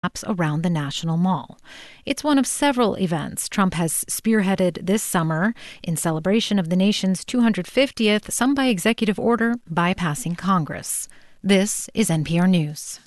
collapse around the National Mall. It's one of several events Trump has spearheaded this summer in celebration of the nation's 250th, some by executive order, bypassing Congress. This is NPR News.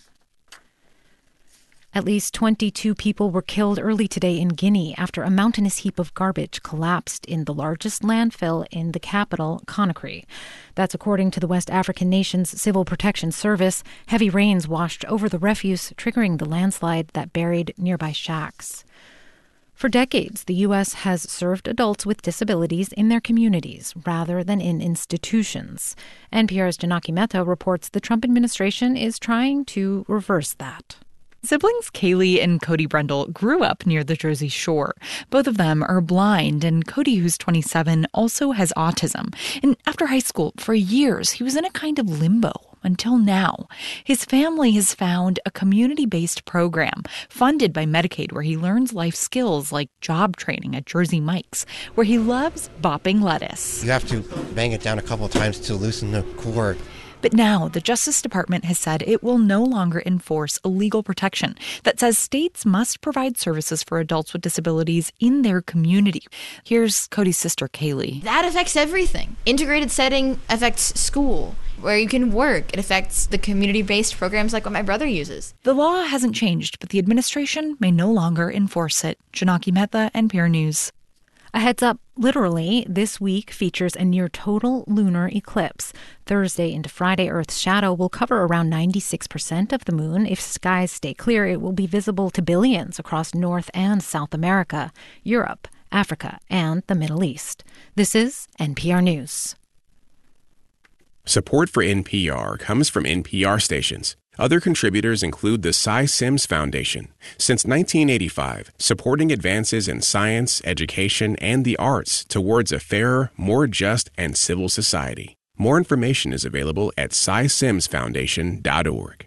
At least 22 people were killed early today in Guinea after a mountainous heap of garbage collapsed in the largest landfill in the capital, Conakry. That's according to the West African nation's Civil Protection Service. Heavy rains washed over the refuse, triggering the landslide that buried nearby shacks. For decades, the U.S. has served adults with disabilities in their communities rather than in institutions. NPR's Janaki Mehta reports the Trump administration is trying to reverse that. Siblings Kaylee and Cody Brendel grew up near the Jersey Shore. Both of them are blind, and Cody, who's 27, also has autism. And after high school, for years, he was in a kind of limbo until now. His family has found a community-based program funded by Medicaid where he learns life skills like job training at Jersey Mike's, where he loves bopping lettuce. You have to bang it down a couple of times to loosen the cord. But now the Justice Department has said it will no longer enforce a legal protection that says states must provide services for adults with disabilities in their community. Here's Cody's sister, Kaylee. That affects everything. Integrated setting affects school, where you can work. It affects the community-based programs like what my brother uses. The law hasn't changed, but the administration may no longer enforce it. Janaki Mehta, NPR News. A heads up, literally, this week features a near-total lunar eclipse. Thursday into Friday, Earth's shadow will cover around 96% of the moon. If skies stay clear, it will be visible to billions across North and South America, Europe, Africa, and the Middle East. This is NPR News. Support for NPR comes from NPR stations. Other contributors include the Cy Sims Foundation. Since 1985, supporting advances in science, education, and the arts towards a fairer, more just, and civil society. More information is available at cysimsfoundation.org.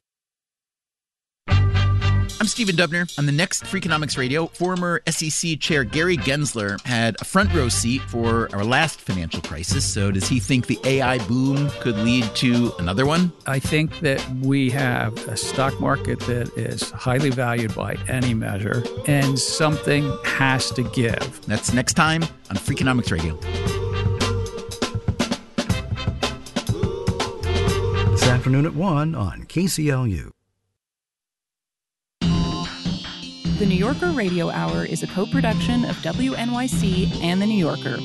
I'm Stephen Dubner. On the next Freakonomics Radio, former SEC Chair Gary Gensler had a front row seat for our last financial crisis. So does he think the AI boom could lead to another one? I think that we have a stock market that is highly valued by any measure, and something has to give. That's next time on Freakonomics Radio. This afternoon at 1 on KCLU. The New Yorker Radio Hour is a co-production of WNYC and The New Yorker.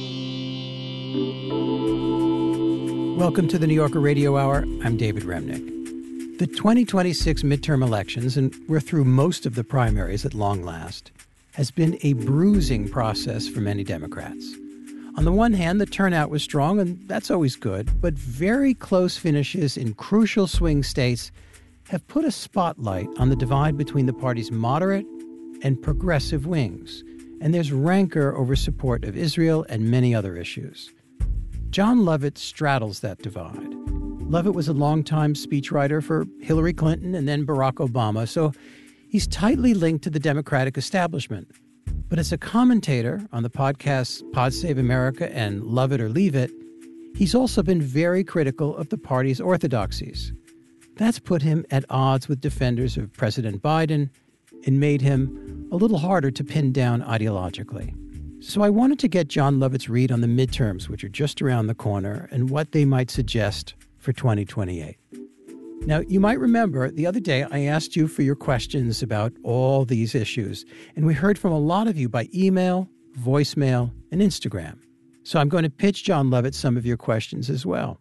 Welcome to The New Yorker Radio Hour. I'm David Remnick. The 2026 midterm elections, and we're through most of the primaries at long last, has been a bruising process for many Democrats. On the one hand, the turnout was strong, and that's always good, but very close finishes in crucial swing states have put a spotlight on the divide between the party's moderate and progressive wings, and there's rancor over support of Israel and many other issues. Jon Lovett straddles that divide. Lovett was a longtime speechwriter for Hillary Clinton and then Barack Obama, so he's tightly linked to the Democratic establishment. But as a commentator on the podcasts Pod Save America and Love It or Leave It, he's also been very critical of the party's orthodoxies. That's put him at odds with defenders of President Biden and made him a little harder to pin down ideologically. So I wanted to get Jon Lovett's read on the midterms, which are just around the corner, and what they might suggest for 2028. Now, you might remember the other day I asked you for your questions about all these issues, and we heard from a lot of you by email, voicemail, and Instagram. So I'm going to pitch Jon Lovett some of your questions as well.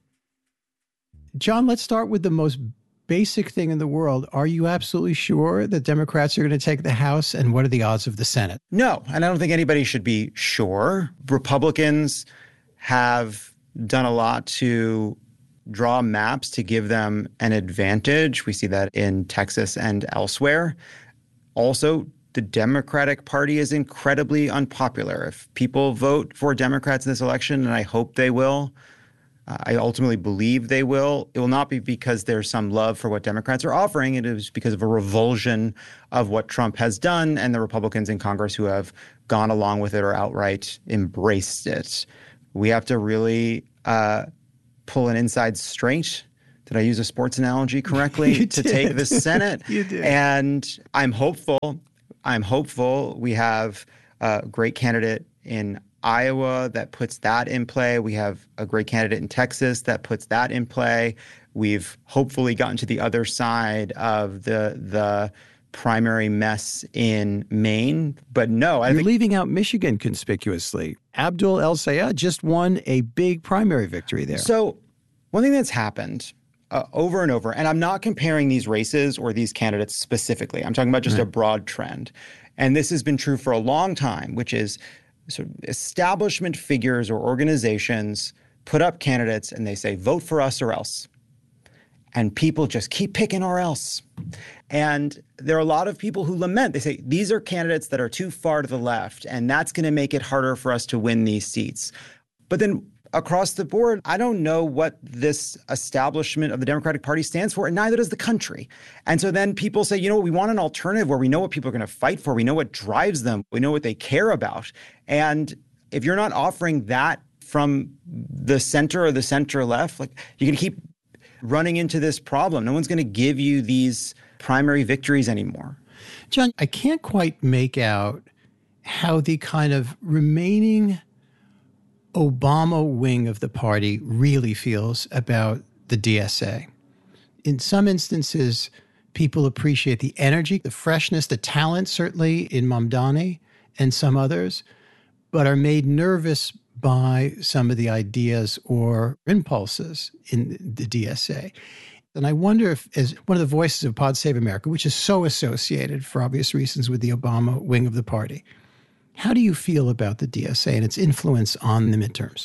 Jon, let's start with the most basic thing in the world. Are you absolutely sure that Democrats are going to take the House, and what are the odds of the Senate? No, and I don't think anybody should be sure. Republicans have done a lot to draw maps to give them an advantage. We see that in Texas and elsewhere. Also, the Democratic Party is incredibly unpopular. If people vote for Democrats in this election, and I hope they will, I ultimately believe they will, it will not be because there's some love for what Democrats are offering. It is because of a revulsion of what Trump has done and the Republicans in Congress who have gone along with it or outright embraced it. We have to really pull an inside straight Did I use a sports analogy correctly to take the Senate? You did. And I'm hopeful. We have a great candidate in Iowa that puts that in play. We have a great candidate in Texas that puts that in play. We've hopefully gotten to the other side of the primary mess in Maine. But no, You're leaving out Michigan conspicuously. Abdul El-Sayed just won a big primary victory there. So one thing that's happened over and over, and I'm not comparing these races or these candidates specifically. I'm talking about just a broad trend. And this has been true for a long time, which is sort of establishment figures or organizations put up candidates and they say, vote for us or else. And people just keep picking or else. And there are a lot of people who lament. They say, these are candidates that are too far to the left, and that's going to make it harder for us to win these seats. But then across the board, I don't know what this establishment of the Democratic Party stands for, and neither does the country. And so then people say, we want an alternative where we know what people are going to fight for. We know what drives them. We know what they care about. And if you're not offering that from the center or the center left, like, you're going to keep running into this problem. No one's going to give you these primary victories anymore. John, I can't quite make out how the kind of remaining Obama wing of the party really feels about the DSA. In some instances, people appreciate the energy, the freshness, the talent, certainly in Mamdani and some others, but are made nervous by some of the ideas or impulses in the DSA. And I wonder if, as one of the voices of Pod Save America, which is so associated for obvious reasons with the Obama wing of the party, how do you feel about the DSA and its influence on the midterms?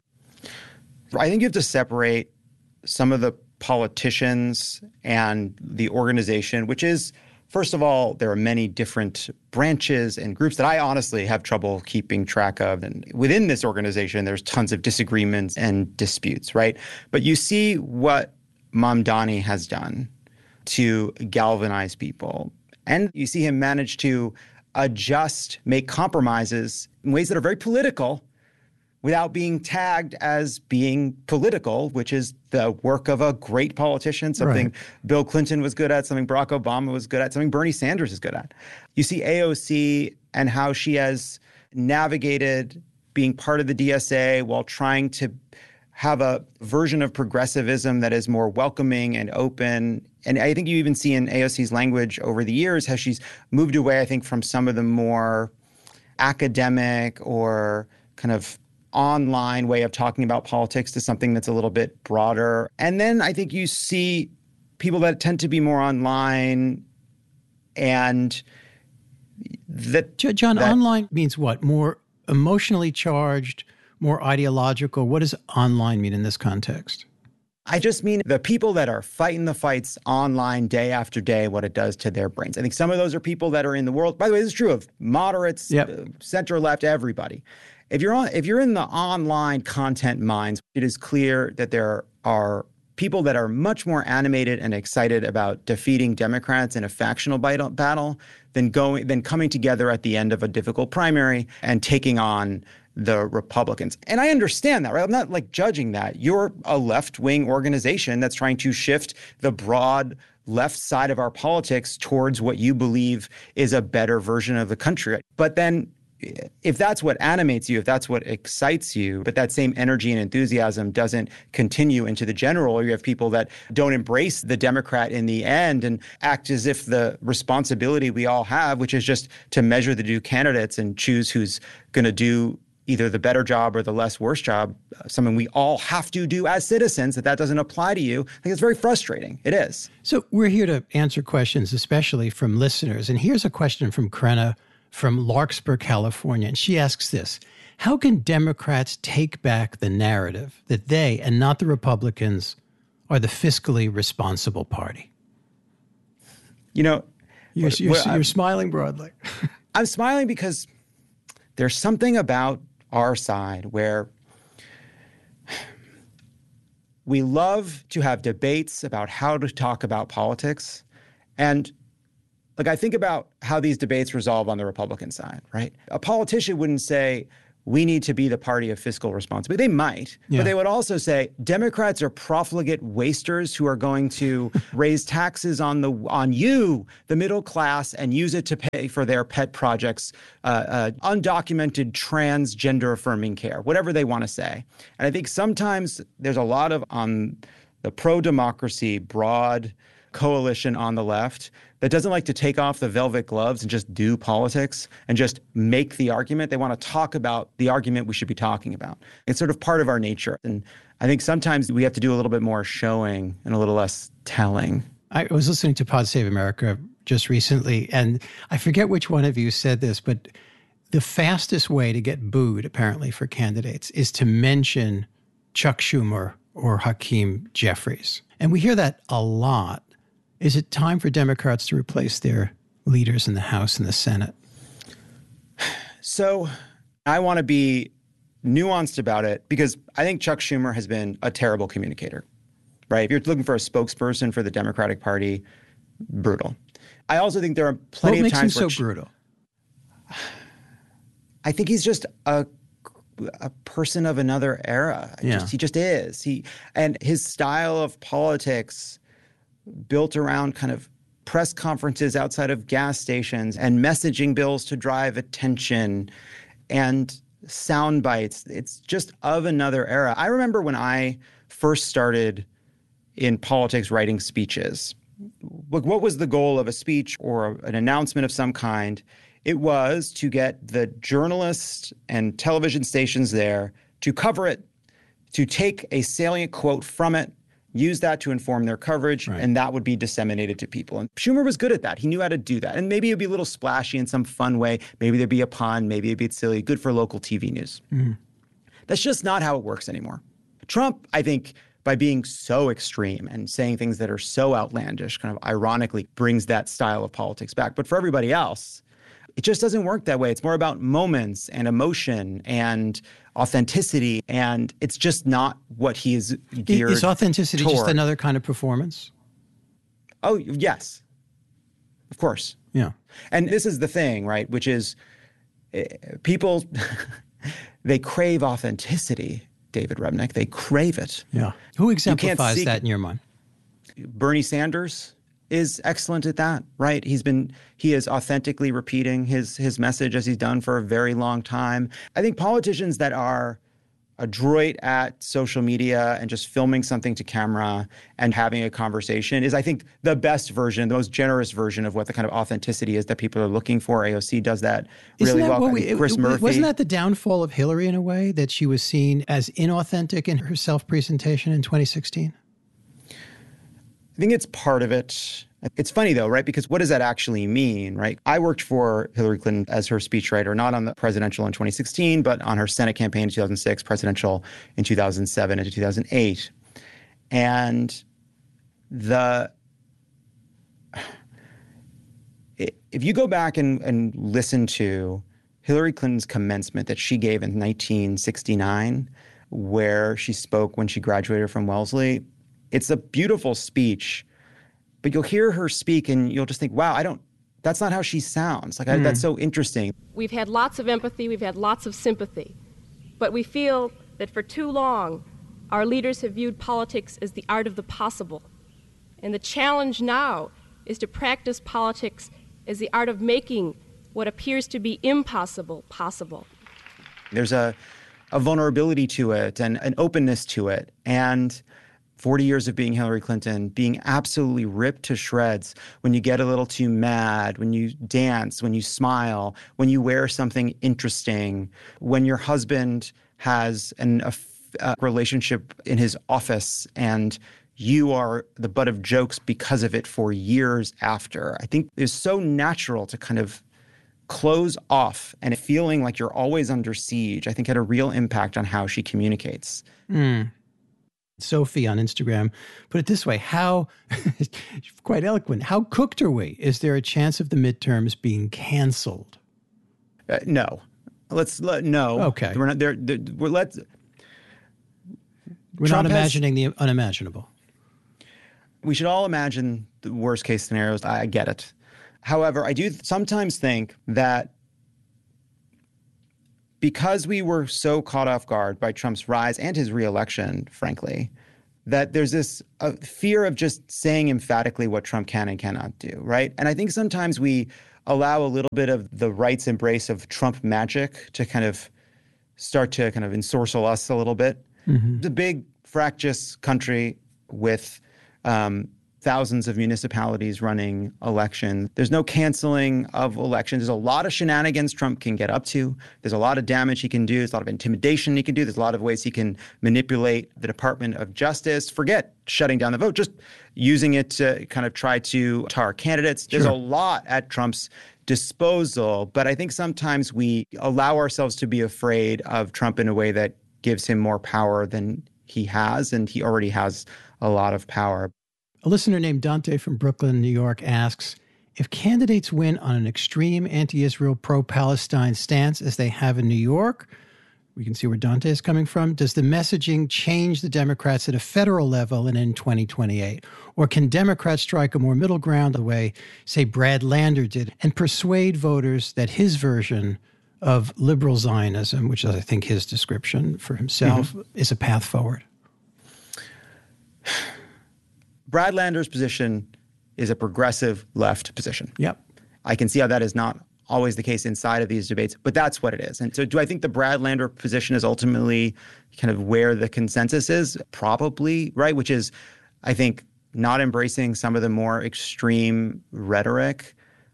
I think you have to separate some of the politicians and the organization, which is, first of all, there are many different branches and groups that I honestly have trouble keeping track of. And within this organization, there's tons of disagreements and disputes, right? But you see what Mamdani has done to galvanize people. And you see him manage to adjust, make compromises in ways that are very political without being tagged as being political, which is the work of a great politician, something Bill Clinton was good at, something Barack Obama was good at, something Bernie Sanders is good at. You see AOC and how she has navigated being part of the DSA while trying to have a version of progressivism that is more welcoming and open. And I think you even see in AOC's language over the years how she's moved away, I think, from some of the more academic or kind of online way of talking about politics to something that's a little bit broader. And then I think you see people that tend to be more online and that... John, online means what? More emotionally charged, more ideological? What does online mean in this context? I just mean the people that are fighting the fights online day after day, what it does to their brains. I think some of those are people that are in the world. By the way, this is true of moderates, center left, everybody. If you're in the online content minds, it is clear that there are people that are much more animated and excited about defeating Democrats in a factional battle than coming together at the end of a difficult primary and taking on the Republicans. And I understand that, right? I'm not like judging that. You're a left-wing organization that's trying to shift the broad left side of our politics towards what you believe is a better version of the country. But then if that's what animates you, if that's what excites you, but that same energy and enthusiasm doesn't continue into the general, or you have people that don't embrace the Democrat in the end and act as if the responsibility we all have, which is just to measure the two candidates and choose who's going to do either the better job or the less worse job, something we all have to do as citizens, that doesn't apply to you. I think it's very frustrating. It is. So we're here to answer questions, especially from listeners. And here's a question from Krenna from Larkspur, California. And she asks this: how can Democrats take back the narrative that they, and not the Republicans, are the fiscally responsible party? You know, you're smiling broadly. I'm smiling because there's something about our side where we love to have debates about how to talk about politics. And I think about how these debates resolve on the Republican side, right? A politician wouldn't say, we need to be the party of fiscal responsibility. They might, but they would also say Democrats are profligate wasters who are going to raise taxes on you, the middle class, and use it to pay for their pet projects, undocumented transgender affirming care, whatever they want to say. And I think sometimes there's a lot of on the pro-democracy broad coalition on the left that doesn't like to take off the velvet gloves and just do politics and just make the argument. They want to talk about the argument we should be talking about. It's sort of part of our nature. And I think sometimes we have to do a little bit more showing and a little less telling. I was listening to Pod Save America just recently, and I forget which one of you said this, but the fastest way to get booed, apparently, for candidates is to mention Chuck Schumer or Hakeem Jeffries. And we hear that a lot. Is it time for Democrats to replace their leaders in the House and the Senate? So I want to be nuanced about it because I think Chuck Schumer has been a terrible communicator, right? If you're looking for a spokesperson for the Democratic Party, brutal. I also think there are plenty of times what makes him so brutal? I think he's just a person of another era. He just is. And his style of politics built around kind of press conferences outside of gas stations and messaging bills to drive attention and sound bites. It's just of another era. I remember when I first started in politics writing speeches. What was the goal of a speech or an announcement of some kind? It was to get the journalists and television stations there to cover it, to take a salient quote from it, use that to inform their coverage, and that would be disseminated to people. And Schumer was good at that. He knew how to do that. And maybe it would be a little splashy in some fun way. Maybe there'd be a pun. Maybe it'd be silly. Good for local TV news. Mm-hmm. That's just not how it works anymore. Trump, I think, by being so extreme and saying things that are so outlandish, kind of ironically brings that style of politics back. But for everybody else, it just doesn't work that way. It's more about moments and emotion and authenticity, and it's just not what he is geared Is authenticity toward. just another kind of performance? Oh, yes. Of course. Yeah. And this is the thing, right, which is people, they crave authenticity, David Remnick. They crave it. Yeah. Who exemplifies that in your mind? Bernie Sanders is excellent at that, right? He is authentically repeating his message as he's done for a very long time. I think politicians that are adroit at social media and just filming something to camera and having a conversation is, I think, the best version, the most generous version of what the kind of authenticity is that people are looking for. AOC does that really well. Chris Murphy. Wasn't that the downfall of Hillary in a way, that she was seen as inauthentic in her self-presentation in 2016? I think it's part of it. It's funny, though, right? Because what does that actually mean, right? I worked for Hillary Clinton as her speechwriter, not on the presidential in 2016, but on her Senate campaign in 2006, presidential in 2007 and 2008. And if you go back and listen to Hillary Clinton's commencement that she gave in 1969, where she spoke when she graduated from Wellesley, it's a beautiful speech, but you'll hear her speak and you'll just think, wow, that's not how she sounds. That's so interesting. We've had lots of empathy, we've had lots of sympathy, but we feel that for too long, our leaders have viewed politics as the art of the possible. And the challenge now is to practice politics as the art of making what appears to be impossible possible. There's a vulnerability to it and an openness to it. And 40 years of being Hillary Clinton, being absolutely ripped to shreds when you get a little too mad, when you dance, when you smile, when you wear something interesting, when your husband has a relationship in his office and you are the butt of jokes because of it for years after. I think it's so natural to kind of close off and feeling like you're always under siege, I think had a real impact on how she communicates. Sophie on Instagram put it this way: quite eloquent, how cooked are we? Is there a chance of the midterms being canceled? No. No. Okay. We're not there. We're not imagining the unimaginable. We should all imagine the worst case scenarios. I get it. However, I do sometimes think that because we were so caught off guard by Trump's rise and his reelection, frankly, that there's this fear of just saying emphatically what Trump can and cannot do, right? And I think sometimes we allow a little bit of the right's embrace of Trump magic to kind of start to kind of ensorcel us a little bit. Mm-hmm. The big fractious country with thousands of municipalities running elections. There's no canceling of elections. There's a lot of shenanigans Trump can get up to. There's a lot of damage he can do. There's a lot of intimidation he can do. There's a lot of ways he can manipulate the Department of Justice. Forget shutting down the vote, just using it to kind of try to tar candidates. There's a lot at Trump's disposal, but I think sometimes we allow ourselves to be afraid of Trump in a way that gives him more power than he has, and he already has a lot of power. A listener named Dante from Brooklyn, New York asks, if candidates win on an extreme anti-Israel, pro-Palestine stance as they have in New York, we can see where Dante is coming from, does the messaging change the Democrats at a federal level and in 2028? Or can Democrats strike a more middle ground the way, say, Brad Lander did and persuade voters that his version of liberal Zionism, which is, I think, his description for himself, is a path forward? Brad Lander's position is a progressive left position. Yep. I can see how that is not always the case inside of these debates, but that's what it is. And so do I think the Brad Lander position is ultimately kind of where the consensus is? Probably, right? Which is, I think, not embracing some of the more extreme rhetoric,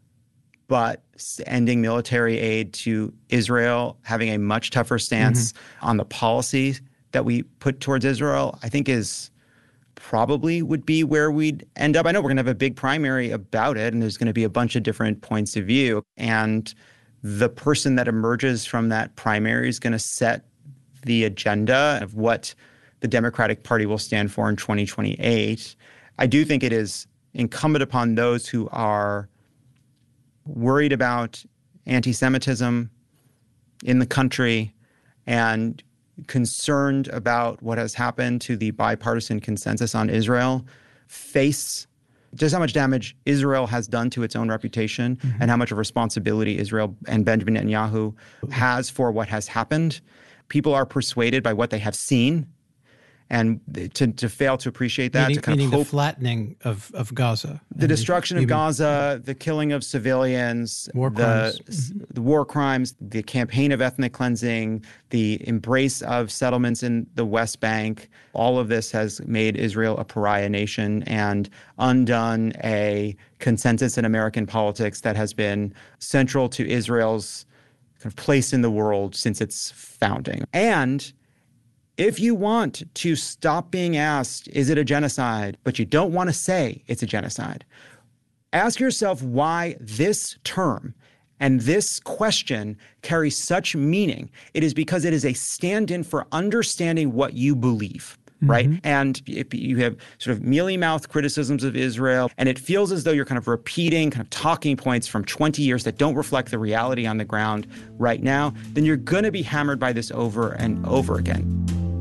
but ending military aid to Israel, having a much tougher stance on the policy that we put towards Israel, I think is probably would be where we'd end up. I know we're going to have a big primary about it, and there's going to be a bunch of different points of view. And the person that emerges from that primary is going to set the agenda of what the Democratic Party will stand for in 2028. I do think it is incumbent upon those who are worried about anti-Semitism in the country and concerned about what has happened to the bipartisan consensus on Israel, face just how much damage Israel has done to its own reputation and how much of responsibility Israel and Benjamin Netanyahu has for what has happened. People are persuaded by what they have seen, and to fail to appreciate that, to kind of hope, the flattening of Gaza. The destruction of Gaza, the killing of civilians, war crimes. The war crimes, the campaign of ethnic cleansing, the embrace of settlements in the West Bank, all of this has made Israel a pariah nation and undone a consensus in American politics that has been central to Israel's kind of place in the world since its founding. And if you want to stop being asked, is it a genocide, but you don't want to say it's a genocide, ask yourself why this term and this question carries such meaning. It is because it is a stand-in for understanding what you believe, right? And if you have sort of mealy-mouthed criticisms of Israel, and it feels as though you're kind of repeating kind of talking points from 20 years that don't reflect the reality on the ground right now, then you're going to be hammered by this over and over again.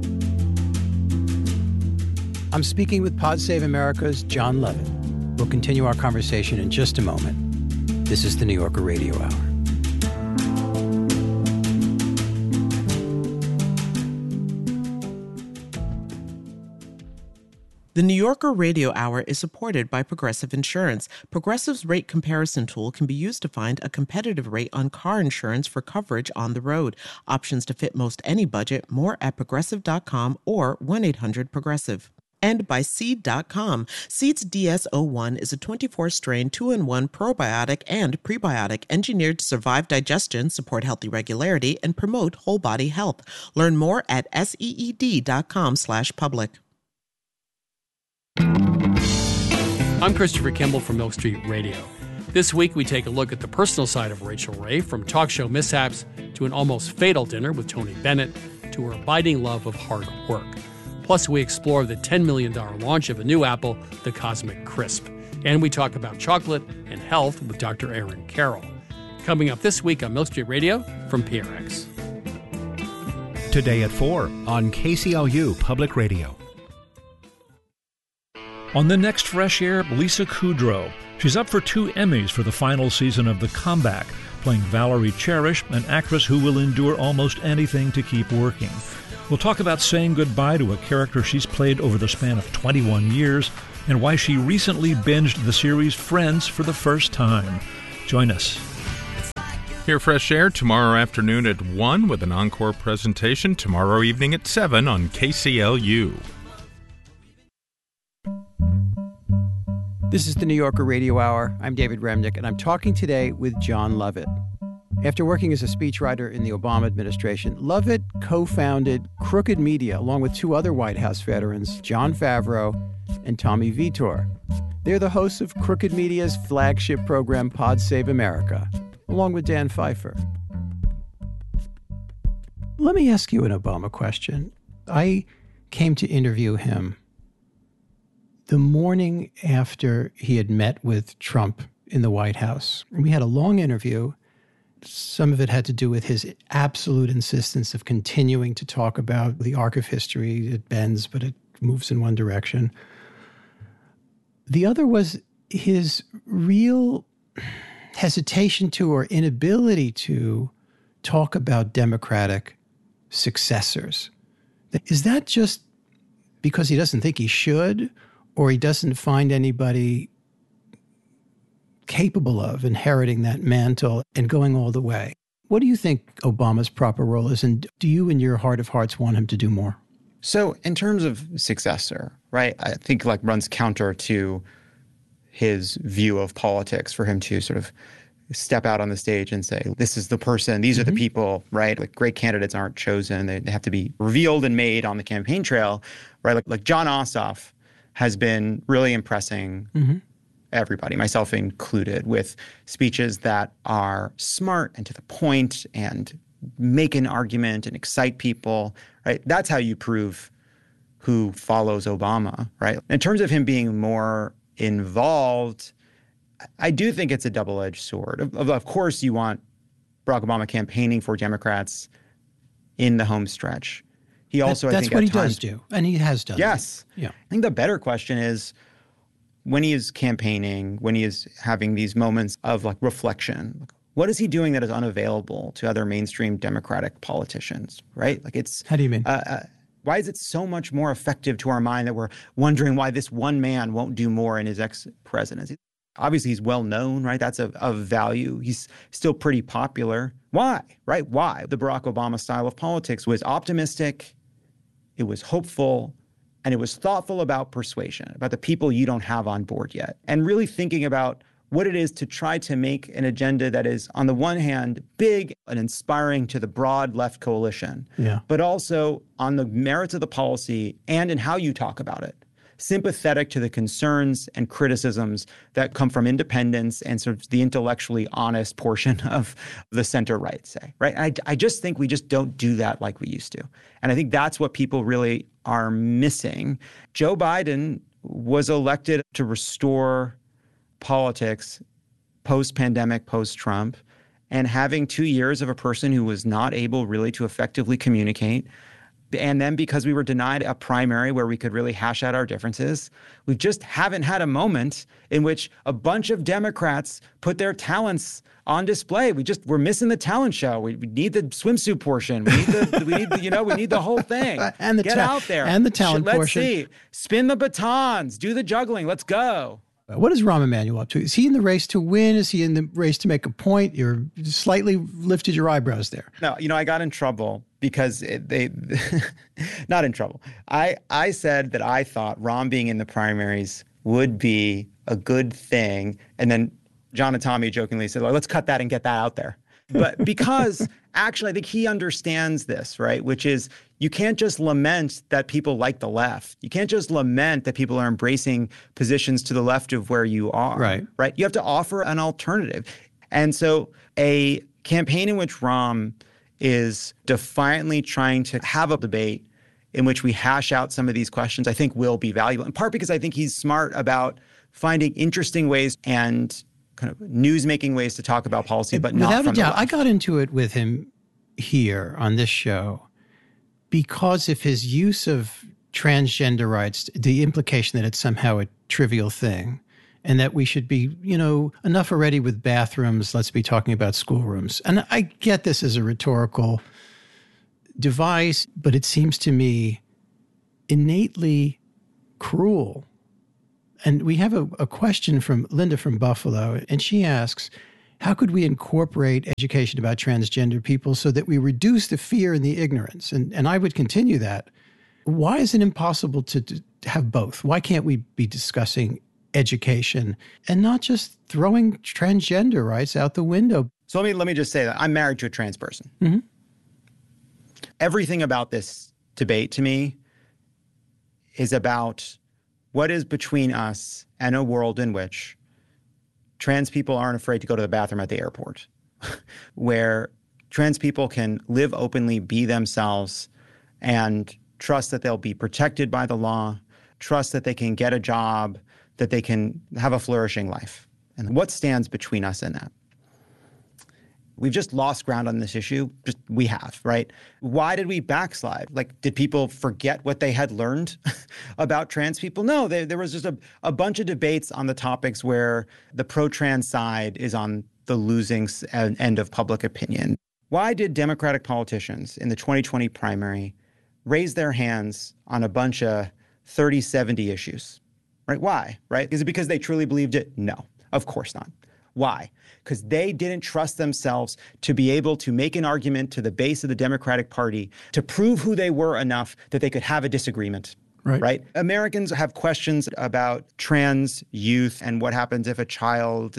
I'm speaking with Pod Save America's John Lovett. We'll continue our conversation in just a moment. This is the New Yorker Radio Hour. The New Yorker Radio Hour is supported by Progressive Insurance. Progressive's rate comparison tool can be used to find a competitive rate on car insurance for coverage on the road. Options to fit most any budget. More at Progressive.com or 1-800-PROGRESSIVE. And by Seed.com. Seed's DS-01 is a 24-strain 2-in-1 probiotic and prebiotic engineered to survive digestion, support healthy regularity, and promote whole body health. Learn more at SEED.com/public. I'm Christopher Kimball from Milk Street Radio. This week, we take a look at the personal side of Rachel Ray, from talk show mishaps to an almost fatal dinner with Tony Bennett to her abiding love of hard work. Plus, we explore the $10 million launch of a new Apple, the Cosmic Crisp. And we talk about chocolate and health with Dr. Aaron Carroll. Coming up this week on Milk Street Radio from PRX. Today at 4 on KCLU Public Radio. On the next Fresh Air, Lisa Kudrow. She's up for 2 Emmys for the final season of The Comeback, playing Valerie Cherish, an actress who will endure almost anything to keep working. We'll talk about saying goodbye to a character she's played over the span of 21 years and why she recently binged the series Friends for the first time. Join us. Hear Fresh Air tomorrow afternoon at 1 with an encore presentation tomorrow evening at 7 on KCLU. This is the New Yorker Radio Hour. I'm David Remnick, and I'm talking today with Jon Lovett. After working as a speechwriter in the Obama administration, Lovett co-founded Crooked Media along with two other White House veterans, Jon Favreau and Tommy Vitor. They're the hosts of Crooked Media's flagship program, Pod Save America, along with Dan Pfeiffer. Let me ask you an Obama question. I came to interview him the morning after he had met with Trump in the White House. We had a long interview. Some of it had to do with his absolute insistence of continuing to talk about the arc of history. It bends, but it moves in one direction. The other was his real hesitation to or inability to talk about Democratic successors. Is that just because he doesn't think he should, or he doesn't find anybody capable of inheriting that mantle and going all the way? What do you think Obama's proper role is, and do you in your heart of hearts want him to do more? So in terms of successor, right, I think like runs counter to his view of politics for him to sort of step out on the stage and say, this is the person, these are the people, right? Like great candidates aren't chosen. They have to be revealed and made on the campaign trail, right? Like Jon Ossoff has been really impressing everybody, myself included, with speeches that are smart and to the point and make an argument and excite people, right? That's how you prove who follows Obama, right? In terms of him being more involved, I do think it's a double-edged sword. Of course, you want Barack Obama campaigning for Democrats in the home stretch. He also, that's I think, what he times, does do, and he has done. Yes. Yeah. I think the better question is when he is campaigning, when he is having these moments of like reflection, what is he doing that is unavailable to other mainstream Democratic politicians, right? Like it's. How do you mean? Why is it so much more effective to our mind that we're wondering why this one man won't do more in his ex-presidency? Obviously, he's well known, right? That's of value. He's still pretty popular. Why, right? Why? The Barack Obama style of politics was optimistic, it was hopeful, and it was thoughtful about persuasion, about the people you don't have on board yet, and really thinking about what it is to try to make an agenda that is, on the one hand, big and inspiring to the broad left coalition, but also on the merits of the policy and in how you talk about it, sympathetic to the concerns and criticisms that come from independents and sort of the intellectually honest portion of the center-right, say, right? I just think we just don't do that like we used to. And I think that's what people really are missing. Joe Biden was elected to restore politics post-pandemic, post-Trump, and having 2 years of a person who was not able really to effectively communicate. And then because we were denied a primary where we could really hash out our differences, we just haven't had a moment in which a bunch of Democrats put their talents on display. We're missing the talent show. We need the swimsuit portion. We need the whole thing. And Get out there. And the talent portion. Let's see. Spin the batons. Do the juggling. Let's go. What is Rahm Emanuel up to? Is he in the race to win? Is he in the race to make a point? You're slightly lifted your eyebrows there. No, I got in trouble because not in trouble. I said that I thought Rahm being in the primaries would be a good thing. And then John and Tommy jokingly said, let's cut that and get that out there. But because actually, I think he understands this, right? Which is you can't just lament that people like the left. You can't just lament that people are embracing positions to the left of where you are. Right? You have to offer an alternative. And so a campaign in which Rahm is defiantly trying to have a debate in which we hash out some of these questions, I think will be valuable, in part because I think he's smart about finding interesting ways and kind of news-making ways to talk about policy, but not without from a doubt. the left. I got into it with him here on this show because of his use of transgender rights, the implication that it's somehow a trivial thing, and that we should be, enough already with bathrooms. Let's be talking about schoolrooms. And I get this as a rhetorical device, but it seems to me innately cruel. And we have a question from Linda from Buffalo, and she asks, how could we incorporate education about transgender people so that we reduce the fear and the ignorance? And I would continue that. Why is it impossible to have both? Why can't we be discussing education and not just throwing transgender rights out the window? So let me just say that I'm married to a trans person. Mm-hmm. Everything about this debate to me is about what is between us and a world in which trans people aren't afraid to go to the bathroom at the airport, where trans people can live openly, be themselves, and trust that they'll be protected by the law, trust that they can get a job, that they can have a flourishing life. And what stands between us and that? We've just lost ground on this issue. We have, right? Why did we backslide? Like, did people forget what they had learned about trans people? No, there was just a bunch of debates on the topics where the pro-trans side is on the losing end of public opinion. Why did Democratic politicians in the 2020 primary raise their hands on a bunch of 30-70 issues? Right? Why? Right? Is it because they truly believed it? No, of course not. Why? Because they didn't trust themselves to be able to make an argument to the base of the Democratic Party to prove who they were enough that they could have a disagreement. Right? Americans have questions about trans youth and what happens if a child,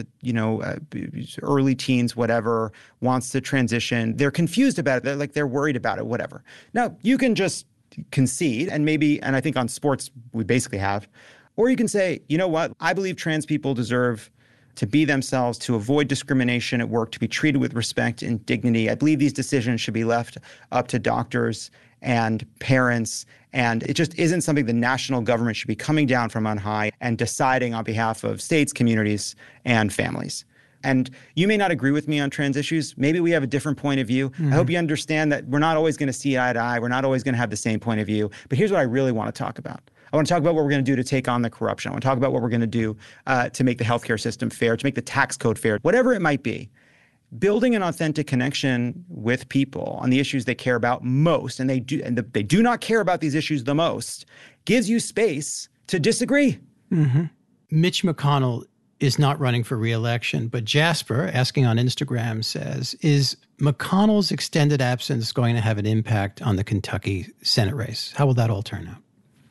early teens, whatever, wants to transition. They're confused about it. They're worried about it, whatever. Now, you can just concede, and I think on sports we basically have, or you can say, you know what, I believe trans people deserve to be themselves, to avoid discrimination at work, to be treated with respect and dignity. I believe these decisions should be left up to doctors and parents, and it just isn't something the national government should be coming down from on high and deciding on behalf of states, communities, and families. And you may not agree with me on trans issues. Maybe we have a different point of view. Mm-hmm. I hope you understand that we're not always going to see eye to eye. We're not always going to have the same point of view. But here's what I really want to talk about. I want to talk about what we're going to do to take on the corruption. I want to talk about what we're going to do to make the healthcare system fair, to make the tax code fair, whatever it might be. Building an authentic connection with people on the issues they care about most, and they do not care about these issues the most, gives you space to disagree. Mm-hmm. Mitch McConnell is not running for re-election, but Jasper, asking on Instagram, says, is McConnell's extended absence going to have an impact on the Kentucky Senate race? How will that all turn out?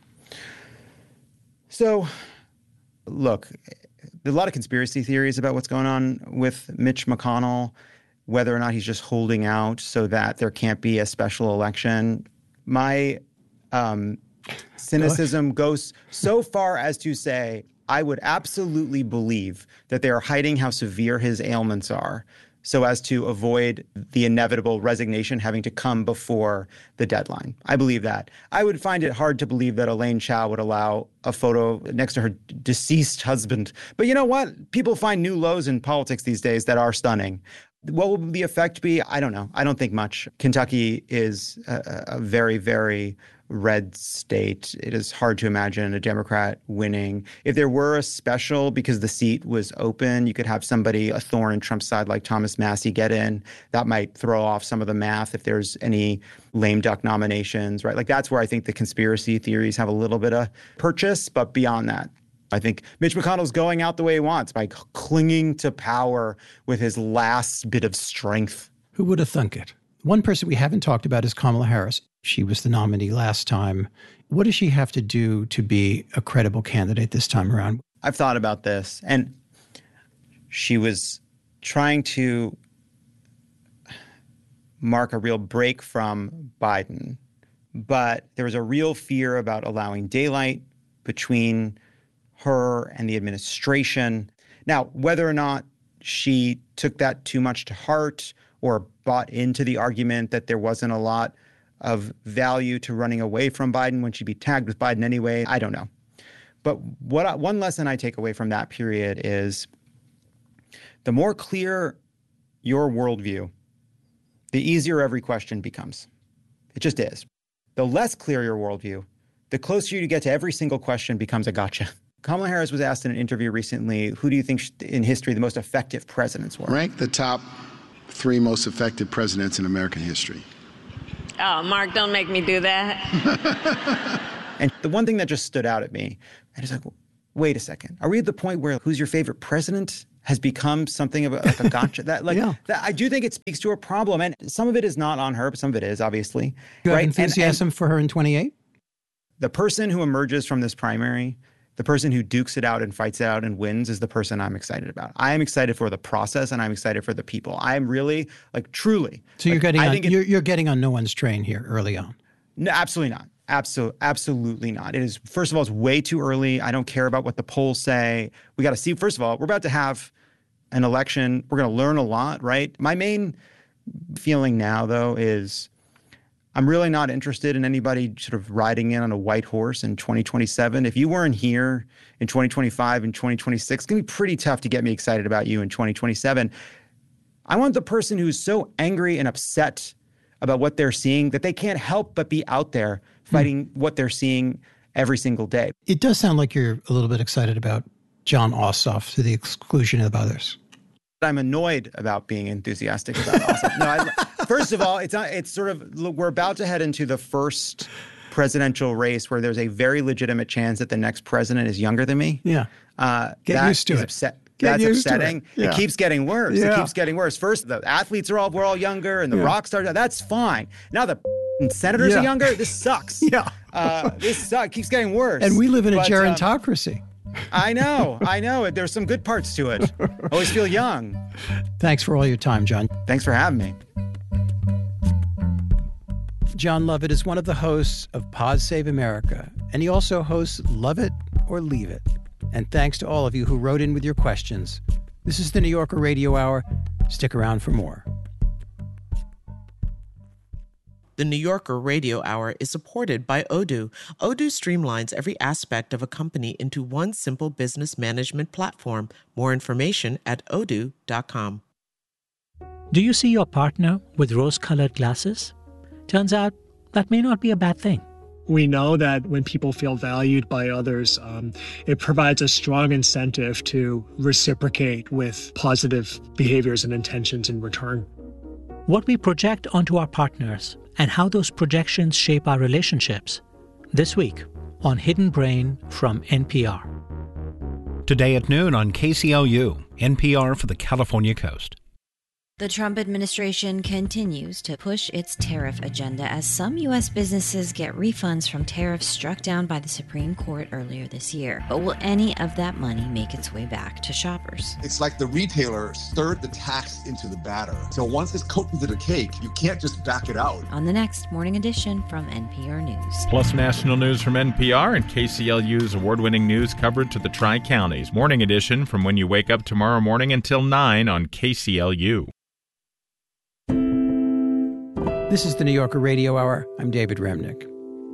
So, look, there's a lot of conspiracy theories about what's going on with Mitch McConnell, whether or not he's just holding out so that there can't be a special election. My cynicism goes so far as to say I would absolutely believe that they are hiding how severe his ailments are so as to avoid the inevitable resignation having to come before the deadline. I believe that. I would find it hard to believe that Elaine Chao would allow a photo next to her deceased husband. But you know what? People find new lows in politics these days that are stunning. What will the effect be? I don't know. I don't think much. Kentucky is a very, very red state. It is hard to imagine a Democrat winning. If there were a special, because the seat was open, you could have somebody, a thorn in Trump's side like Thomas Massie, get in. That might throw off some of the math if there's any lame duck nominations, right? Like that's where I think the conspiracy theories have a little bit of purchase. But beyond that, I think Mitch McConnell's going out the way he wants by clinging to power with his last bit of strength. Who would have thunk it? One person we haven't talked about is Kamala Harris. She was the nominee last time. What does she have to do to be a credible candidate this time around? I've thought about this, and she was trying to mark a real break from Biden, but there was a real fear about allowing daylight between her and the administration. Now, whether or not she took that too much to heart or bought into the argument that there wasn't a lot of value to running away from Biden when she'd be tagged with Biden anyway, I don't know. But one lesson I take away from that period is the more clear your worldview, the easier every question becomes. It just is. The less clear your worldview, the closer you get to every single question becomes a gotcha. Kamala Harris was asked in an interview recently, who do you think in history the most effective presidents were? Rank the top 3 most effective presidents in American history. Oh, Mark, don't make me do that. And the one thing that just stood out at me, I was like, wait a second. Are we at the point where who's your favorite president has become something of like a gotcha? That I do think it speaks to a problem. And some of it is not on her, but some of it is, obviously. You have enthusiasm for her in 28? The person who emerges from this primary, the person who dukes it out and fights it out and wins is the person I'm excited about. I am excited for the process and I'm excited for the people. I am really, truly. So you're getting on no one's train here early on. No, absolutely not. Absolutely not. It is, first of all, it's way too early. I don't care about what the polls say. We got to see, first of all, we're about to have an election. We're going to learn a lot, right? My main feeling now, though, is I'm really not interested in anybody sort of riding in on a white horse in 2027. If you weren't here in 2025 and 2026, it's going to be pretty tough to get me excited about you in 2027. I want the person who's so angry and upset about what they're seeing that they can't help but be out there fighting what they're seeing every single day. It does sound like you're a little bit excited about Jon Ossoff to the exclusion of others. I'm annoyed about being enthusiastic about Ossoff. First of all, it's sort of, we're about to head into the first presidential race where there's a very legitimate chance that the next president is younger than me. Yeah. Get used to it. That's upsetting. Yeah. It keeps getting worse. Yeah. It keeps getting worse. First, the athletes we're all younger, and the rock stars, that's fine. Now the senators are younger. This sucks. Yeah. This sucks. It keeps getting worse. And we live in a gerontocracy. I know. There's some good parts to it. I always feel young. Thanks for all your time, John. Thanks for having me. Jon Lovett is one of the hosts of Pod Save America, and he also hosts Love It or Leave It. And thanks to all of you who wrote in with your questions. This is the New Yorker Radio Hour. Stick around for more. The New Yorker Radio Hour is supported by Odoo. Odoo streamlines every aspect of a company into one simple business management platform. More information at odoo.com. Do you see your partner with rose-colored glasses? Turns out that may not be a bad thing. We know that when people feel valued by others, it provides a strong incentive to reciprocate with positive behaviors and intentions in return. What we project onto our partners and how those projections shape our relationships. This week on Hidden Brain from NPR. Today at noon on KCLU, NPR for the California Coast. The Trump administration continues to push its tariff agenda as some U.S. businesses get refunds from tariffs struck down by the Supreme Court earlier this year. But will any of that money make its way back to shoppers? It's like the retailer stirred the tax into the batter. So once it's coated into the cake, you can't just back it out. On the next Morning Edition from NPR News. Plus national news from NPR and KCLU's award-winning news coverage to the Tri-Counties. Morning Edition from when you wake up tomorrow morning until 9 on KCLU. This is the New Yorker Radio Hour. I'm David Remnick.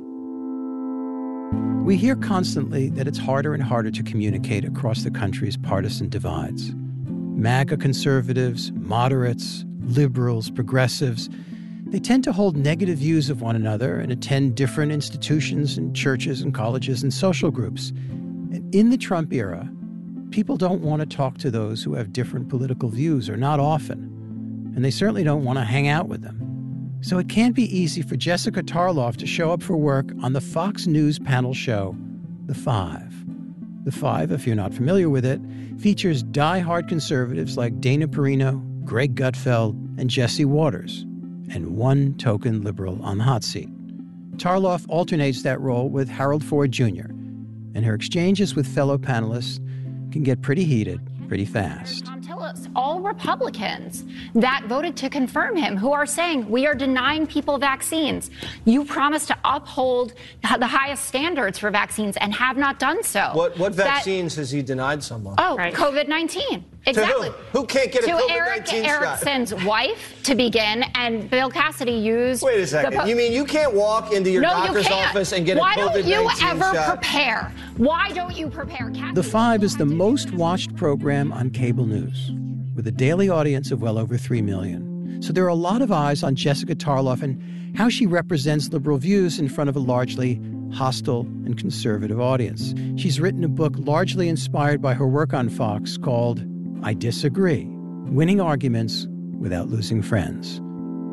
We hear constantly that it's harder and harder to communicate across the country's partisan divides. MAGA conservatives, moderates, liberals, progressives, they tend to hold negative views of one another and attend different institutions and churches and colleges and social groups. And in the Trump era, people don't want to talk to those who have different political views, or not often. And they certainly don't want to hang out with them. So it can't be easy for Jessica Tarloff to show up for work on the Fox News panel show, The Five. The Five, if you're not familiar with it, features die-hard conservatives like Dana Perino, Greg Gutfeld, and Jesse Waters, and one token liberal on the hot seat. Tarloff alternates that role with Harold Ford Jr., and her exchanges with fellow panelists can get pretty heated pretty fast. All Republicans that voted to confirm him, who are saying we are denying people vaccines. You promised to uphold the highest standards for vaccines and have not done so. What vaccines has he denied someone? Oh, right. COVID-19. Exactly. To who can't get a COVID-19 Eric shot? Erickson's wife, to begin, and Bill Cassidy used... Wait a second. You mean you can't walk into your doctor's office and get a COVID-19 shot? Why don't you ever prepare? Why don't you prepare? The Five is the most watched program on cable news, with a daily audience of well over 3 million. So there are a lot of eyes on Jessica Tarloff and how she represents liberal views in front of a largely hostile and conservative audience. She's written a book largely inspired by her work on Fox called I Disagree: Winning Arguments Without Losing Friends.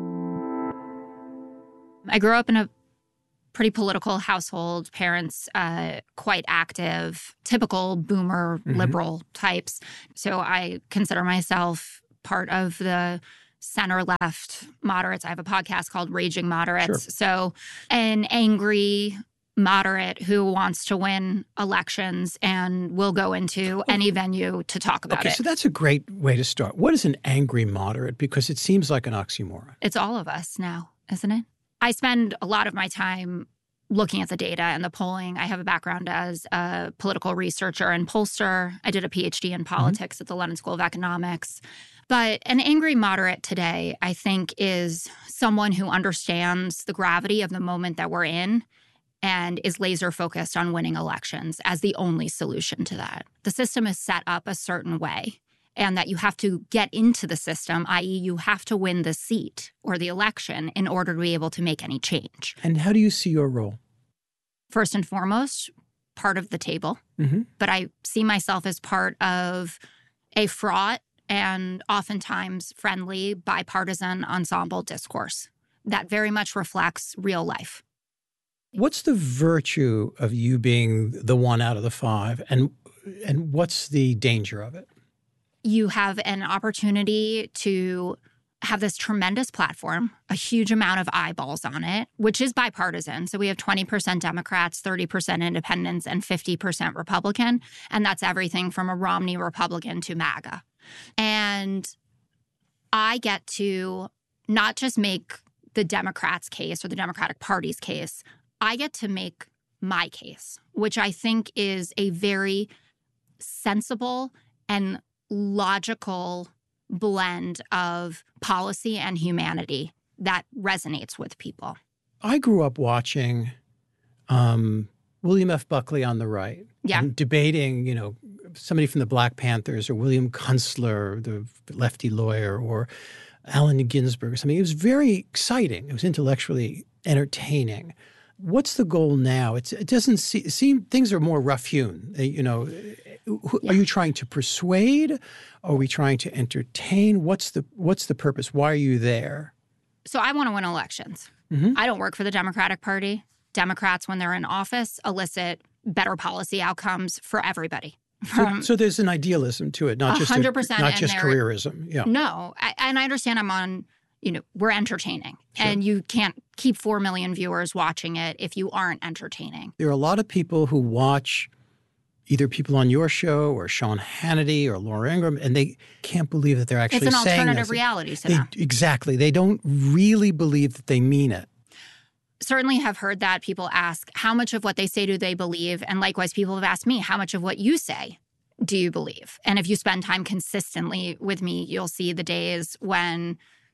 I grew up in a pretty political household, parents quite active, typical boomer liberal types. So I consider myself part of the center-left moderates. I have a podcast called Raging Moderates. Sure. So an angry moderate who wants to win elections and will go into any venue to talk about it. So that's a great way to start. What is an angry moderate? Because it seems like an oxymoron. It's all of us now, isn't it? I spend a lot of my time looking at the data and the polling. I have a background as a political researcher and pollster. I did a PhD in politics at the London School of Economics. But an angry moderate today, I think, is someone who understands the gravity of the moment that we're in and is laser focused on winning elections as the only solution to that. The system is set up a certain way, and that you have to get into the system, i.e. you have to win the seat or the election in order to be able to make any change. And how do you see your role? First and foremost, part of the table. But I see myself as part of a fraught and oftentimes friendly bipartisan ensemble discourse that very much reflects real life. What's the virtue of you being the one out of the five, and what's the danger of it? You have an opportunity to have this tremendous platform, a huge amount of eyeballs on it, which is bipartisan. So we have 20% Democrats, 30% independents, and 50% Republican. And that's everything from a Romney Republican to MAGA. And I get to not just make the Democrats' case or the Democratic Party's case, I get to make my case, which I think is a very sensible and logical blend of policy and humanity that resonates with people. I grew up watching William F. Buckley on the right. Yeah. And debating, somebody from the Black Panthers or William Kunstler, the lefty lawyer, or Allen Ginsberg or something. It was very exciting. It was intellectually entertaining. What's the goal now? It doesn't seem things are more rough-hewn. Are you trying to persuade? Are we trying to entertain? What's the purpose? Why are you there? So I want to win elections. I don't work for the Democratic Party. Democrats, when they're in office, elicit better policy outcomes for everybody. So there's an idealism to it, not just 100%, not just careerism. Yeah. No, and I understand I'm on. We're entertaining. Sure. And you can't keep 4 million viewers watching it if you aren't entertaining. There are a lot of people who watch either people on your show or Sean Hannity or Laura Ingraham, and they can't believe that they're actually saying this. It's an alternative reality to them. Exactly. They don't really believe that they mean it. Certainly have heard that. People ask, how much of what they say do they believe? And likewise, people have asked me, how much of what you say do you believe? And if you spend time consistently with me, you'll see the days when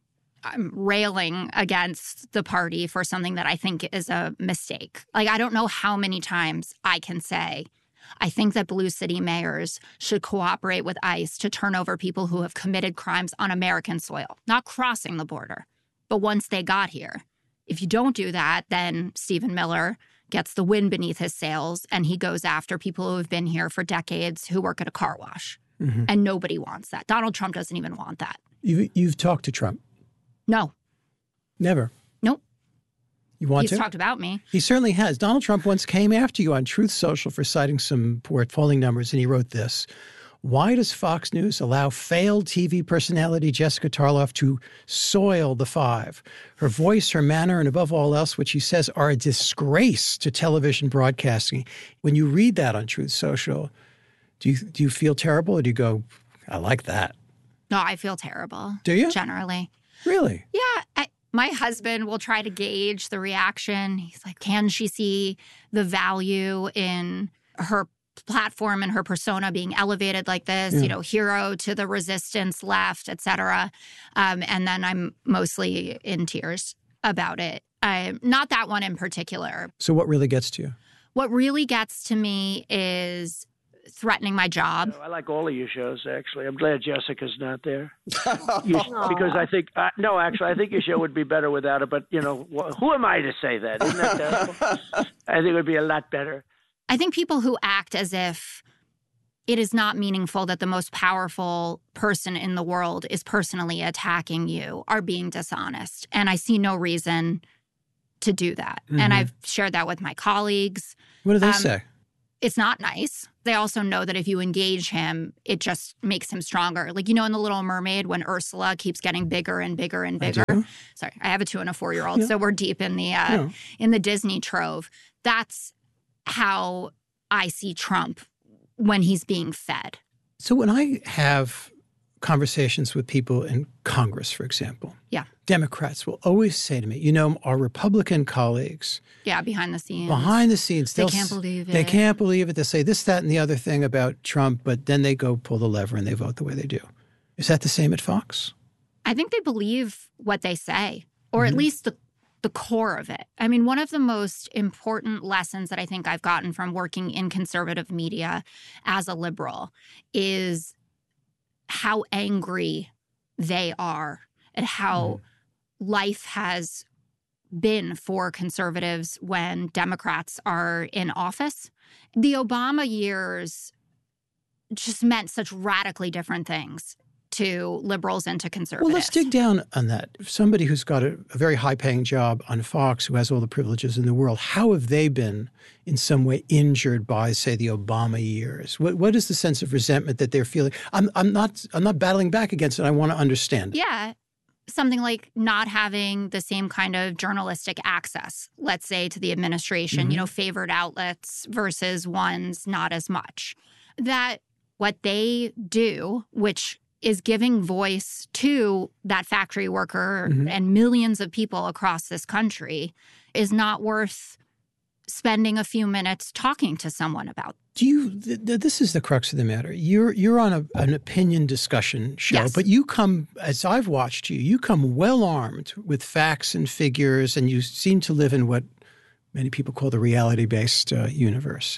I'm railing against the party for something that I think is a mistake. Like, I don't know how many times I can say, I think that blue city mayors should cooperate with ICE to turn over people who have committed crimes on American soil, not crossing the border. But once they got here, if you don't do that, then Stephen Miller gets the wind beneath his sails and he goes after people who have been here for decades who work at a car wash. And nobody wants that. Donald Trump doesn't even want that. You've talked to Trump? No. Never? Nope. You want to? He's talked about me. He certainly has. Donald Trump once came after you on Truth Social for citing some poor polling numbers, and he wrote this: why does Fox News allow failed TV personality Jessica Tarloff to soil the five? Her voice, her manner, and above all else, which he says are a disgrace to television broadcasting. When you read that on Truth Social, do you feel terrible, or do you go, I like that? No, I feel terrible. Do you? Generally. Really? Yeah. My husband will try to gauge the reaction. He's like, can she see the value in her platform and her persona being elevated like this, hero to the resistance left, et cetera. And then I'm mostly in tears about it. Not that one in particular. So what really gets to you? What really gets to me is threatening my job. I like all of your shows, actually. I'm glad Jessica's not there. Because I think, I think your show would be better without her. But, who am I to say that? Isn't that terrible? I think it would be a lot better. I think people who act as if it is not meaningful that the most powerful person in the world is personally attacking you are being dishonest. And I see no reason to do that. Mm-hmm. And I've shared that with my colleagues. What do they say? It's not nice. They also know that if you engage him, it just makes him stronger. Like, in The Little Mermaid, when Ursula keeps getting bigger and bigger and bigger. Sorry, I have a 2 and a 4-year-old, so we're deep in the Disney trove. That's how I see Trump when he's being fed. So when I have conversations with people in Congress, for example, Democrats will always say to me, our Republican colleagues. Yeah, behind the scenes. They can't believe it. They can't believe it. They say this, that, and the other thing about Trump, but then they go pull the lever and they vote the way they do. Is that the same at Fox? I think they believe what they say, or at least the core of it. I mean, one of the most important lessons that I think I've gotten from working in conservative media as a liberal is how angry they are at how life has been for conservatives when Democrats are in office. The Obama years just meant such radically different things to liberals and to conservatives. Well, let's dig down on that. Somebody who's got a very high-paying job on Fox, who has all the privileges in the world, how have they been in some way injured by, say, the Obama years? What is the sense of resentment that they're feeling? I'm not battling back against it. I want to understand it. Yeah. Something like not having the same kind of journalistic access, let's say, to the administration, favored outlets versus ones not as much. That what they do, which is giving voice to that factory worker and millions of people across this country, is not worth spending a few minutes talking to someone about. This is the crux of the matter. You're on an opinion discussion show, but you come, as I've watched you come well armed with facts and figures, and you seem to live in what many people call the reality-based universe.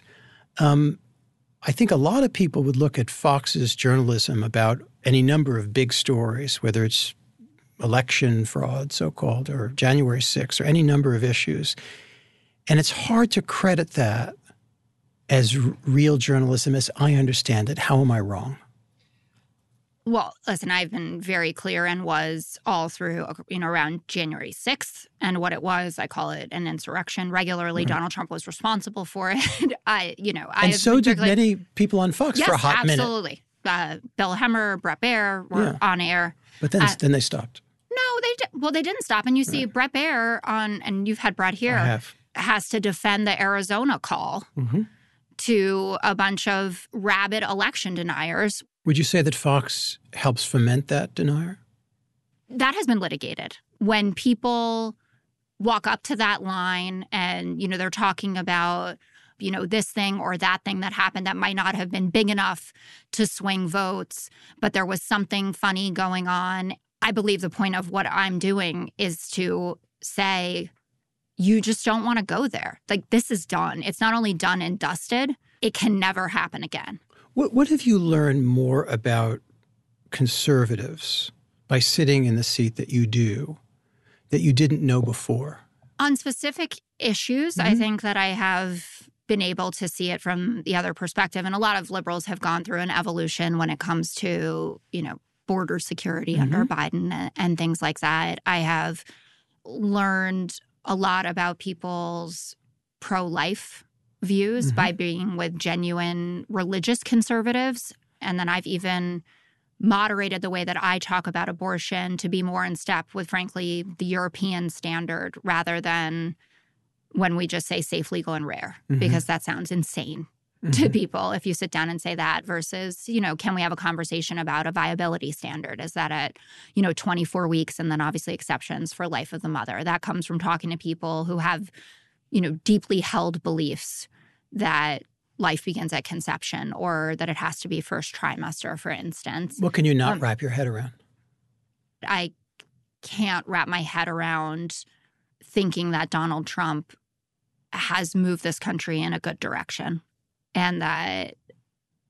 I think a lot of people would look at Fox's journalism about any number of big stories, whether it's election fraud, so-called, or January 6th, or any number of issues. And it's hard to credit that as real journalism as I understand it. How am I wrong? Well, listen, I've been very clear and was all through, around January 6th. And what it was, I call it an insurrection regularly. Right. Donald Trump was responsible for it. And so did many people on Fox for a hot minute. Yes, absolutely. Bill Hemmer, Bret Baier were on air. But then they stopped. No, they didn't stop. And you see Bret Baier and you've had Bret here, has to defend the Arizona call to a bunch of rabid election deniers. Would you say that Fox helps foment that denier? That has been litigated. When people walk up to that line and, they're talking about, this thing or that thing that happened that might not have been big enough to swing votes, but there was something funny going on. I believe the point of what I'm doing is to say, you just don't want to go there. Like, this is done. It's not only done and dusted, it can never happen again. What have you learned more about conservatives by sitting in the seat that you do that you didn't know before? On specific issues, I think that I have been able to see it from the other perspective. And a lot of liberals have gone through an evolution when it comes to, border security under Biden and things like that. I have learned a lot about people's pro-life views by being with genuine religious conservatives. And then I've even moderated the way that I talk about abortion to be more in step with, frankly, the European standard rather than when we just say safe, legal, and rare, because that sounds insane to people if you sit down and say that versus, can we have a conversation about a viability standard? Is that at, 24 weeks and then obviously exceptions for life of the mother? That comes from talking to people who have, deeply held beliefs that life begins at conception or that it has to be first trimester, for instance. What can you not wrap your head around? I can't wrap my head around thinking that Donald Trump has moved this country in a good direction and that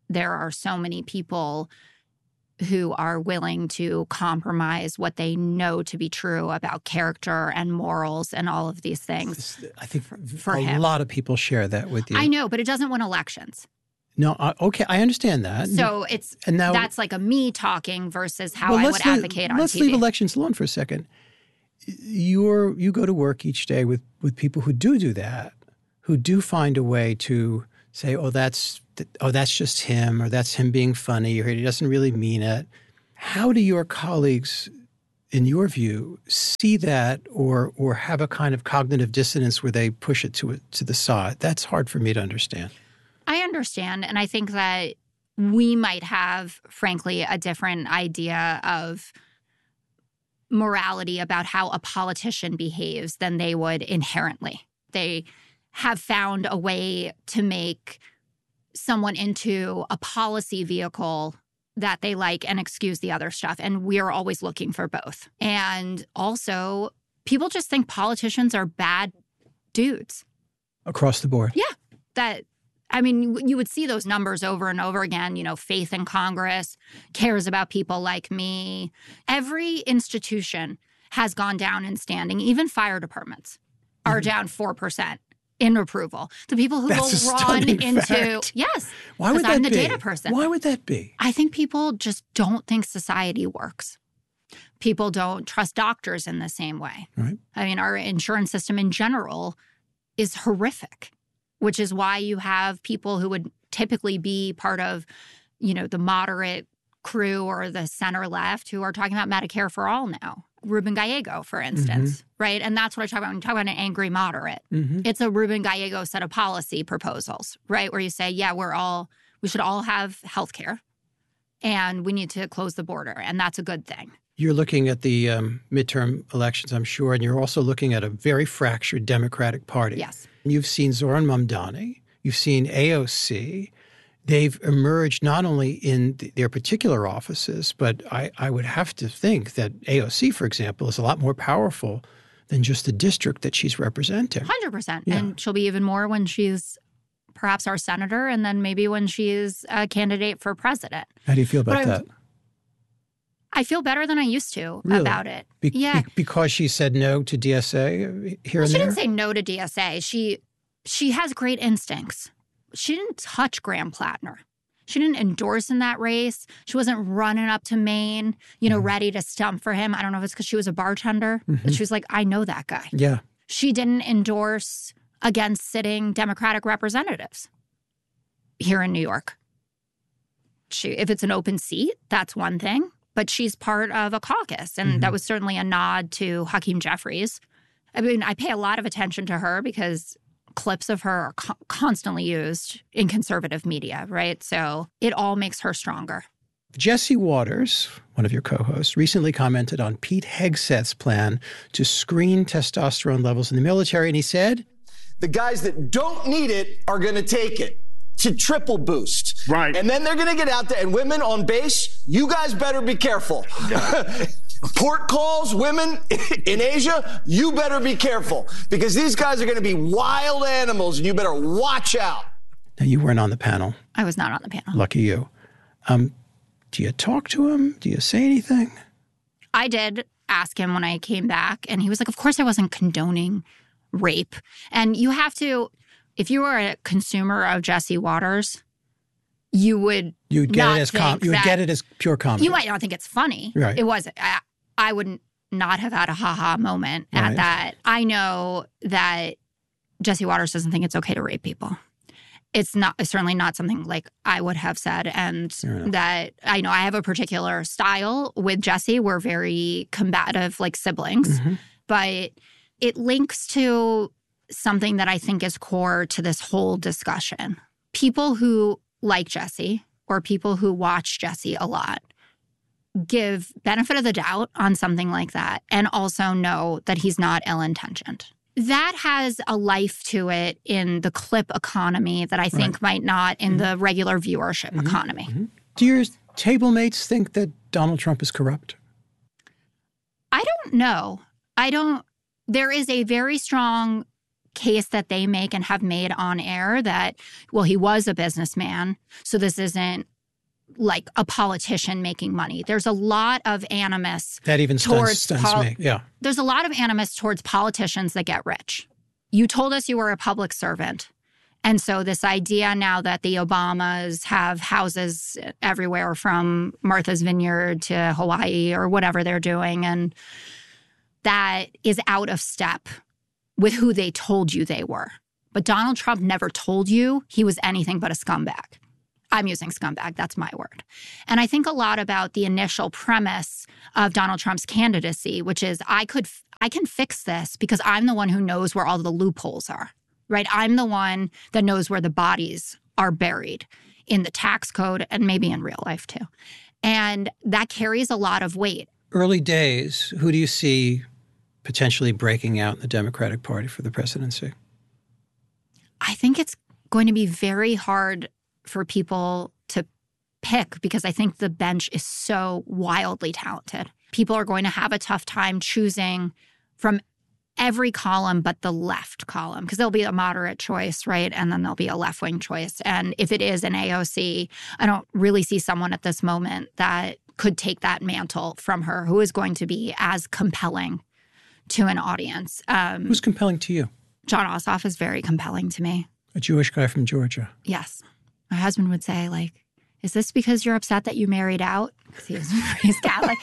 there are so many people who are willing to compromise what they know to be true about character and morals and all of these things. I think for a him. lot of people share that with you. I know, but it doesn't win elections. No, okay, I understand that. So that's like a me talking versus how I would advocate on TV. Let's leave elections alone for a second. You go to work each day with people who do that, who do find a way to say, that's just him, or that's him being funny, or he doesn't really mean it. How do your colleagues, in your view, see that or have a kind of cognitive dissonance where they push it to the side? That's hard for me to understand. I understand, and I think that we might have, frankly, a different idea of morality about how a politician behaves than they would inherently. They have found a way to make someone into a policy vehicle that they like and excuse the other stuff. And we're always looking for both. And also, people just think politicians are bad dudes. Across the board. Yeah. You would see those numbers over and over again. Faith in Congress, cares about people like me. Every institution has gone down in standing. Even fire departments are down 4% in approval. The people who will run into fact. Yes. Why would that I'm the be? data person. Why would that be? I think people just don't think society works. People don't trust doctors in the same way. Right. Our insurance system in general is horrific, which is why you have people who would typically be part of, the moderate crew or the center left who are talking about Medicare for all now. Ruben Gallego, for instance, right? And that's what I talk about when you talk about an angry moderate. It's a Ruben Gallego set of policy proposals, right? Where you say, we should all have health care and we need to close the border. And that's a good thing. You're looking at the midterm elections, I'm sure, and you're also looking at a very fractured Democratic Party. Yes. You've seen Zoran Mamdani. You've seen AOC. They've emerged not only in their particular offices, but I would have to think that AOC, for example, is a lot more powerful than just the district that she's representing. 100%. Yeah. And she'll be even more when she's perhaps our senator and then maybe when she's a candidate for president. How do you feel about that? I feel better than I used to about it. Because she said no to DSA here and there? She didn't say no to DSA. She has great instincts. She didn't touch Graham Plattner. She didn't endorse in that race. She wasn't running up to Maine, ready to stump for him. I don't know if it's because she was a bartender. But she was like, I know that guy. Yeah. She didn't endorse against sitting Democratic representatives here in New York. If it's an open seat, that's one thing. But she's part of a caucus, and that was certainly a nod to Hakeem Jeffries. I pay a lot of attention to her because clips of her are constantly used in conservative media, right? So it all makes her stronger. Jesse Waters, one of your co-hosts, recently commented on Pete Hegseth's plan to screen testosterone levels in the military, and he said, the guys that don't need it are going to take it. To triple boost. Right. And then they're going to get out there. And women on base, you guys better be careful. Port calls, women in Asia, you better be careful. Because these guys are going to be wild animals and you better watch out. Now, you weren't on the panel. I was not on the panel. Lucky you. Do you talk to him? Do you say anything? I did ask him when I came back. And he was like, of course I wasn't condoning rape. And you have to... If you were a consumer of Jesse Waters, you would get it as pure comedy. You might not think it's funny. Right. It wasn't. I would not have had a ha-ha moment at that. I know that Jesse Waters doesn't think it's okay to rape people. It's certainly not something like I would have said. And that I know I have a particular style with Jesse. We're very combative like siblings. But it links to something that I think is core to this whole discussion. People who like Jesse or people who watch Jesse a lot give benefit of the doubt on something like that and also know that he's not ill-intentioned. That has a life to it in the clip economy that I think might not in the regular viewership economy. Do your table mates think that Donald Trump is corrupt? I don't know. There is a very strong case that they make and have made on air that, well, he was a businessman, so this isn't like a politician making money. There's a lot of animus that even towards stuns me. Yeah. There's a lot of animus towards politicians that get rich. You told us you were a public servant. And so this idea now that the Obamas have houses everywhere from Martha's Vineyard to Hawaii or whatever they're doing, and that is out of step with who they told you they were. But Donald Trump never told you he was anything but a scumbag. I'm using scumbag. That's my word. And I think a lot about the initial premise of Donald Trump's candidacy, which is I can fix this because I'm the one who knows where all the loopholes are, right? I'm the one that knows where the bodies are buried in the tax code and maybe in real life too. And that carries a lot of weight. Early days, who do you see potentially breaking out in the Democratic Party for the presidency? I think it's going to be very hard for people to pick because I think the bench is so wildly talented. People are going to have a tough time choosing from every column but the left column because there'll be a moderate choice, right? And then there'll be a left-wing choice. And if it is an AOC, I don't really see someone at this moment that could take that mantle from her who is going to be as compelling to an audience. Who's compelling to you? Jon Ossoff is very compelling to me. A Jewish guy from Georgia. Yes. My husband would say, like, is this because you're upset that you married out? Because he's Catholic.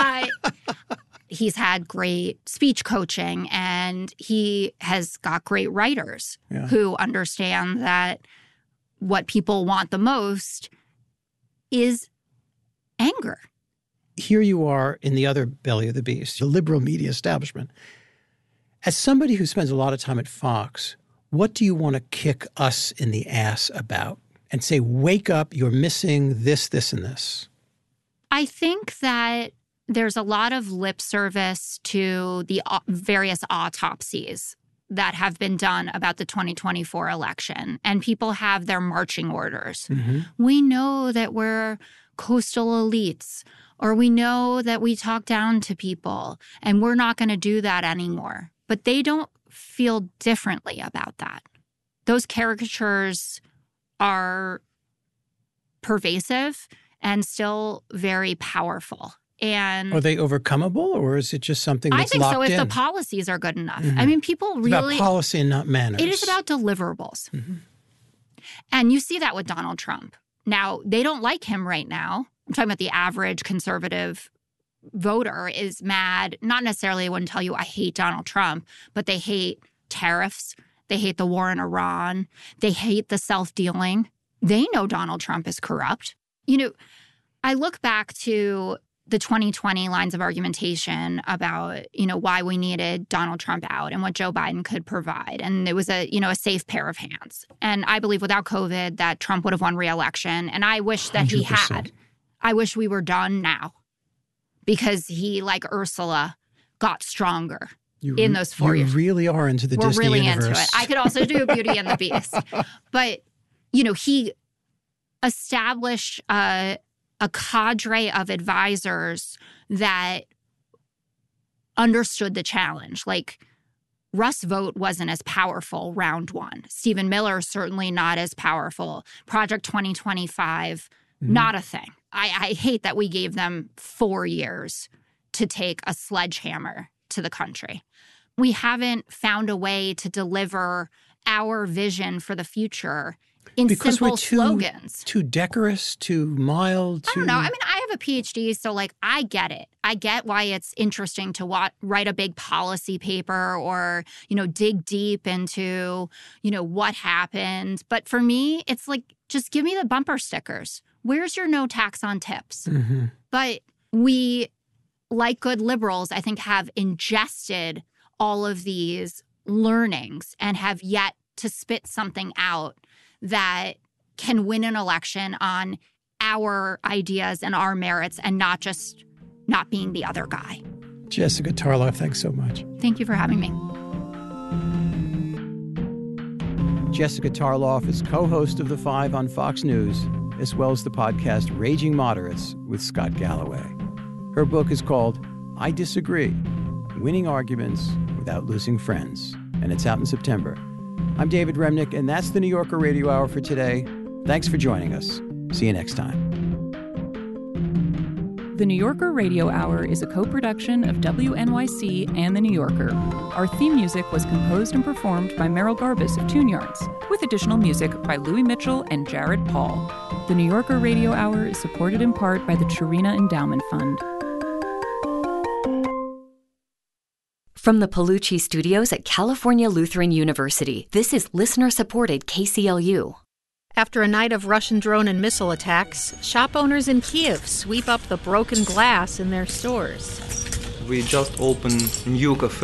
He's had great speech coaching, and he has got great writers who understand that what people want the most is anger. Here you are in the other belly of the beast, the liberal media establishment. As somebody who spends a lot of time at Fox, what do you want to kick us in the ass about and say, wake up, you're missing this, this, and this? I think that there's a lot of lip service to the various autopsies that have been done about the 2024 election, and people have their marching orders. Mm-hmm. We know that we're coastal elites, or we know that we talk down to people, and we're not going to do that anymore. But they don't feel differently about that. Those caricatures are pervasive and still very powerful. And are they overcomable, or is it just something that's locked in? I think so if the policies are good enough. Mm-hmm. I mean, people really— It's about policy and not manners. It is about deliverables. Mm-hmm. And you see that with Donald Trump. Now, they don't like him right now. I'm talking about the average conservative voter is mad. Not necessarily, I wouldn't tell you I hate Donald Trump, but they hate tariffs. They hate the war in Iran. They hate the self-dealing. They know Donald Trump is corrupt. You know, I look back to the 2020 lines of argumentation about, you know, why we needed Donald Trump out and what Joe Biden could provide. And it was a safe pair of hands. And I believe without COVID that Trump would have won re-election. And I wish that 100%. He had. I wish we were done now because he, like Ursula, got stronger in those 4 years. You really are into the Disney universe. We're really into it. I could also do Beauty and the Beast. But, you know, he established a cadre of advisors that understood the challenge. Like, Russ Vought wasn't as powerful round one. Stephen Miller certainly not as powerful. Project 2025, not a thing. I hate that we gave them 4 years to take a sledgehammer to the country. We haven't found a way to deliver our vision for the future in because simple we're slogans. Too decorous, too mild. I don't know. I mean, I have a PhD, so like I get it. I get why it's interesting to write a big policy paper or, you know, dig deep into, you know, what happened. But for me, it's like, just give me the bumper stickers. Where's your no tax on tips? Mm-hmm. But we, like good liberals, I think have ingested all of these learnings and have yet to spit something out that can win an election on our ideas and our merits and not just not being the other guy. Jessica Tarlov, thanks so much. Thank you for having me. Jessica Tarlov is co-host of The Five on Fox News, as well as the podcast Raging Moderates with Scott Galloway. Her book is called I Disagree: Winning Arguments Without Losing Friends. and it's out in September. I'm David Remnick, and that's the New Yorker Radio Hour for today. Thanks for joining us. See you next time. The New Yorker Radio Hour is a co-production of WNYC and The New Yorker. Our theme music was composed and performed by Merrill Garbus of Tune Yards, with additional music by Louis Mitchell and Jared Paul. The New Yorker Radio Hour is supported in part by the Chirina Endowment Fund. From the Palucci Studios at California Lutheran University, this is listener-supported KCLU. After a night of Russian drone and missile attacks, shop owners in Kiev sweep up the broken glass in their stores. We just opened new cafe